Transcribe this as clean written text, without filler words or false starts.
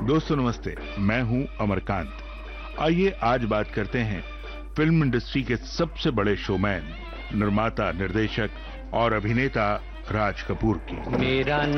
दोस्तों नमस्ते, मैं हूं अमरकांत। आइए आज बात करते हैं फिल्म इंडस्ट्री के सबसे बड़े शोमैन, निर्माता, निर्देशक और अभिनेता राज कपूर की। मेरा